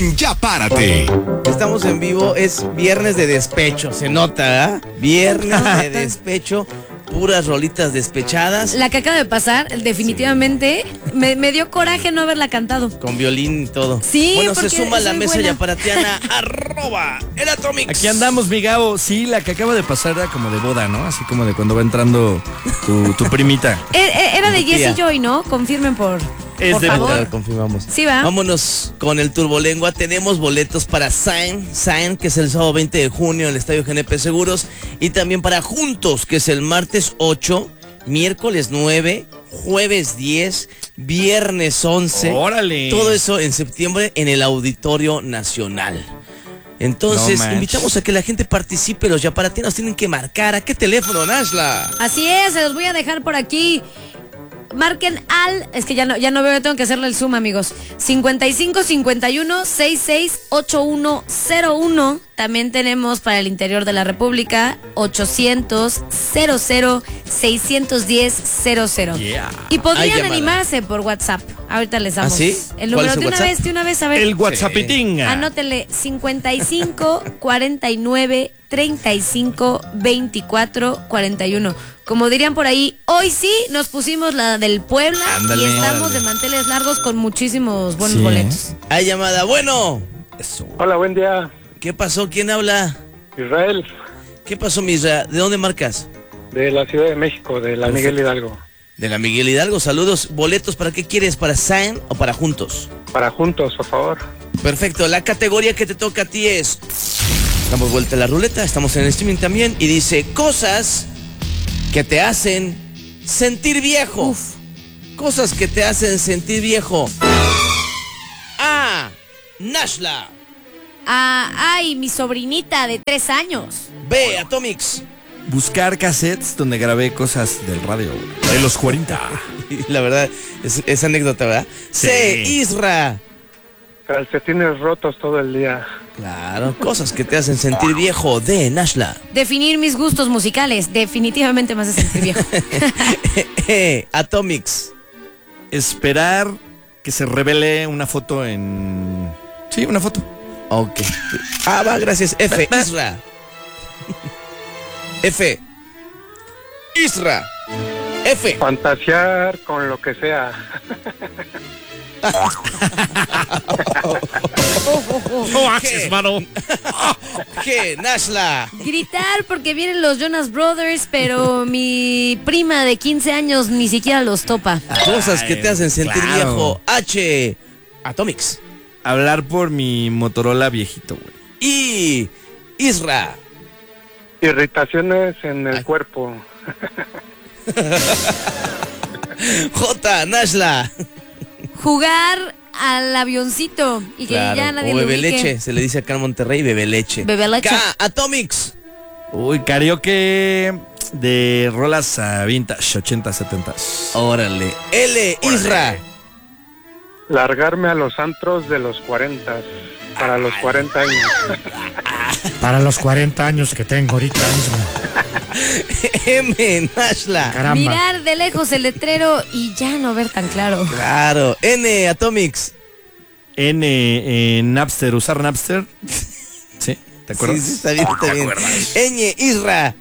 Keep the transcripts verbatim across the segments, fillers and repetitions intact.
en Ya Párate. Estamos en vivo, es viernes de despecho, se nota, ¿eh? Viernes de despecho, puras rolitas despechadas. La que acaba de pasar, definitivamente, sí. me, me dio coraje no haberla cantado. Con violín y todo. Sí, bueno, se suma a la mesa buena. yaparatiana, arroba, el Atomix. Aquí andamos, mi Gabo. Sí, la que acaba de pasar era como de boda, ¿no? Así como de cuando va entrando tu, tu primita. Era de Jessie Joy, ¿no? Confirmen por... Es por de favor. boda. Confirmamos. Sí, va. Vámonos con el Turbolengua. Tenemos boletos para Sign, Sign, que es el sábado veinte de junio en el Estadio G N P Seguros. Y también para Juntos, que es el martes ocho, miércoles nueve, jueves diez, viernes once. ¡Órale! Todo eso en septiembre en el Auditorio Nacional. Entonces, no invitamos a que la gente participe. Los yaparatianos tienen que marcar. ¿A qué teléfono, Nashla? Así es, se los voy a dejar por aquí. Marquen al, es que ya no, ya no veo, tengo que hacerle el zoom, amigos. cincuenta y cinco, cincuenta y uno, sesenta y seis, ochenta y uno cero uno. También tenemos para el interior de la República ochocientos, cero cero, seiscientos diez, cero cero. Yeah. Y podrían animarse por WhatsApp. Ahorita les damos ¿Ah, sí? el número ¿Cuál es el de una WhatsApp? vez, de una vez, a ver. El WhatsAppitín. Anótele cincuenta y cinco, cuarenta y nueve, treinta y cinco, veinticuatro, cuarenta y uno. Como dirían por ahí, hoy sí nos pusimos la del Puebla. Ándale, y estamos órale. de manteles largos con muchísimos buenos Sí. boletos. Hay llamada. Bueno, Eso. Hola, buen día. ¿qué pasó? ¿Quién habla? Israel, ¿Qué pasó, Misra? ¿De dónde marcas? de la Ciudad de México, de la Miguel Hidalgo. De la Miguel Hidalgo. Saludos. ¿Boletos para qué quieres? ¿Para Sign o para Juntos? Para Juntos, por favor. Perfecto. La categoría que te toca a ti es... Damos vuelta a la ruleta. Estamos en el streaming también. Y dice, cosas que te hacen sentir viejo. Uf. Cosas que te hacen sentir viejo. A. Nashla. Ah, ay, mi sobrinita de tres años. B. Atomix. Buscar cassettes donde grabé cosas del radio. De los cuarenta. La verdad, es, es anécdota, ¿verdad? Sí. C. Isra. Calcetines rotos todo el día. Claro, cosas que te hacen sentir viejo. D. Nashla. Definir mis gustos musicales definitivamente me hace sentir viejo. E. Atomix. Esperar que se revele una foto en... Sí, una foto. Ok. Ah, va, gracias. F. Isra. F. Isra. F. Fantasear con lo que sea. No haces, mano. G. Nashla. Gritar porque vienen los Jonas Brothers, pero mi prima de quince años ni siquiera los topa. Cosas que te hacen sentir claro. viejo. H. Atomix. Hablar por mi Motorola viejito, güey. Y. Isra. Irritaciones en el Ay. cuerpo. J. Nashla. Jugar al avioncito y que Claro, ya nadie o lo bebe ubique. leche. Se le dice acá en Monterrey, bebe leche. Bebe leche. K. Atomix. Uy, karaoke de rolas a vintage, ochenta, setenta. Órale. L. Isra. Largarme a los antros de los cuarenta. Para los cuarenta años. Para los cuarenta años que tengo ahorita mismo. M. Nashla. Caramba. Mirar de lejos el letrero y ya no ver tan claro. Claro. N. Atomix. N, eh, Napster, usar Napster. Sí, ¿te acuerdas? Sí, sí, está bien, está bien. Ñ. Isra.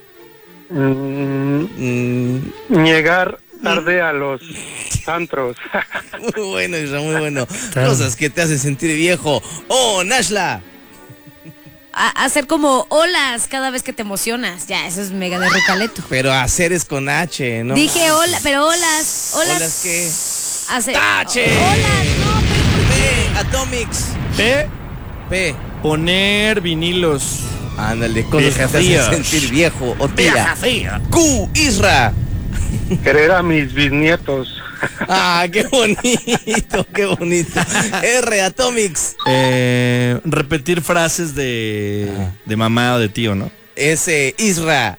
Mm, Mm, llegar tarde a los antros. muy bueno, Isra, muy bueno. Cosas que te hacen sentir viejo. Oh, Nashla. A- hacer como olas cada vez que te emocionas. Ya, eso es mega de recaleto. Pero hacer es con H, ¿no? Dije hola, pero olas. Olas. ¿Olas qué? Hacer, ¡Tache! Olas, no, pero P. Atomix. P, P. poner vinilos. Ándale, cosas que te Viejacías. hacen sentir viejo. O tía. fea. Q. Isra. Querer a mis bisnietos. Ah, qué bonito, qué bonito. R. Atomix. Eh, repetir frases de, de mamá o de tío, ¿no? S. Isra.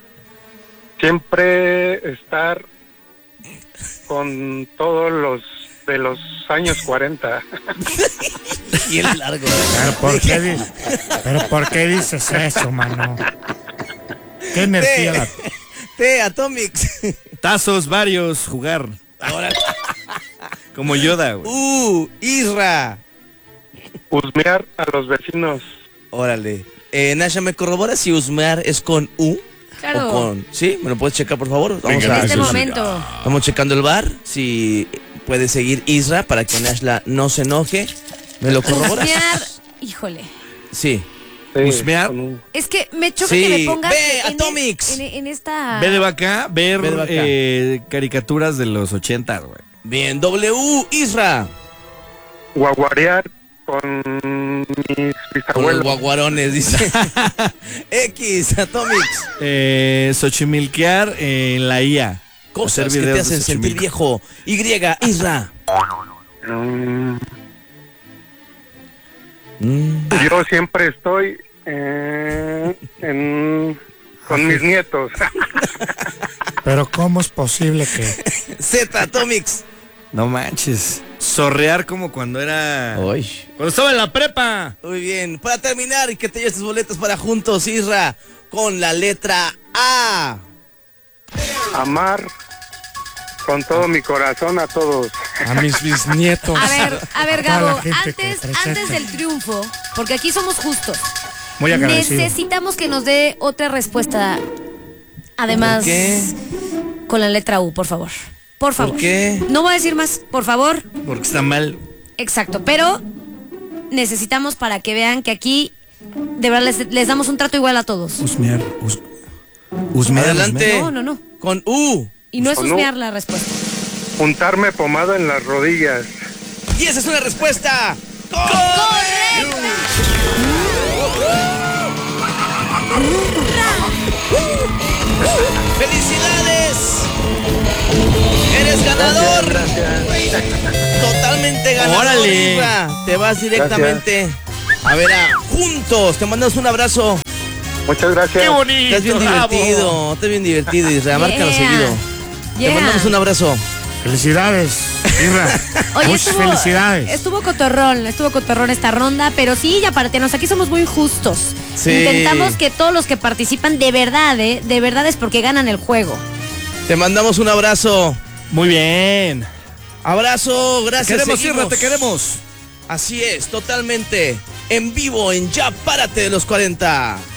Siempre estar con todos los de los años cuarenta. Y el largo. Pero ¿por qué, di- pero ¿por qué dices eso, mano? ¿Qué energía la... T. Atomix. Tazos varios, jugar. Ahora. Como Yoda, güey. U. Isra. husmear a los vecinos. Órale. Eh, Nasha, ¿me corroboras si husmear es con U? Claro. O con... ¿Sí? ¿Me lo puedes checar, por favor? Vamos En a... este momento. Estamos checando el bar. Si puede seguir Isra para que Nashla no se enoje. ¿Me lo corroboras? Husmear, híjole. Sí. Sí, Husmear. con un- Es que me choca Sí, que me pongas ve, en, Atomics. En, en esta... Ve de vaca, ver Ve de vaca. eh, caricaturas de los ochenta, güey. Bien, W, Isra. guaguarear con mis Con los bisabuelos. guaguarones, dice. X, Atomics. Eh, Xochimilquear en la I A. Cosas Hacer que te videos de hacen sentir Xochimilco. viejo. Y, Isra. Mm, Mm. Yo siempre estoy eh, en, con mis nietos. Pero ¿cómo es posible que Z, Atomics. No manches. Zorrear como cuando era... Uy. Cuando estaba en la prepa. Muy bien. Para terminar y que te lleves tus boletos para juntos, Isra, con la letra A. Amar con todo mi corazón a todos. a mis bisnietos? A ver, a ver, toda la Gabo, gente que antes, presenta. antes del triunfo, porque aquí somos justos, Muy agradecido. necesitamos que nos dé otra respuesta. Además, ¿Por qué? con la letra U, por favor. Por favor. ¿Por qué? No voy a decir más, por favor. Porque está mal. Exacto, pero necesitamos para que vean que aquí de verdad les, les damos un trato igual a todos. Husmear. Hus... Husmear. Adelante. No, no, no. Con U. Y no es ¿O no? husmear la respuesta. Juntarme pomada en las rodillas. Y esa es una respuesta. ¡Felicidades! ¡Eres ganador! Gracias. Totalmente ganador. ¡Órale! Isra. Te vas directamente a ver a Juntos. Te mandamos un abrazo. Muchas gracias. ¡Qué bonito! Estás bien bravo! divertido. Estás bien divertido, Isra. Márcalo Yeah. seguido. Te Yeah. mandamos un abrazo. Felicidades, Irra. Oye, Muchas estuvo, felicidades. estuvo cotorrón, estuvo cotorrón esta ronda, pero sí, ya partianos, aquí somos muy justos. Sí. Intentamos que todos los que participan de verdad, ¿eh? De verdad es porque ganan el juego. Te mandamos un abrazo. Muy bien. Abrazo, Te gracias. queremos, seguimos. Irra, te queremos. Así es, totalmente. En vivo en Ya Párate de los cuarenta.